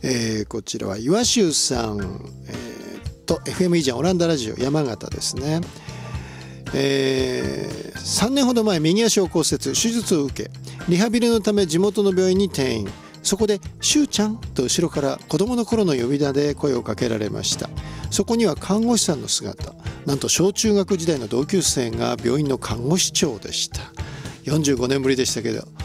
こちらは岩州さん、FM イージャンオランダラジオ山形ですね。3年ほど前右足を骨折、手術を受けリハビリのため地元の病院に転院。そこでしゅうちゃんと後ろから子供の頃の呼び名で声をかけられました。そこには看護師さんの姿。なんと小中学時代の同級生が病院の看護師長でした。45年ぶりでしたけど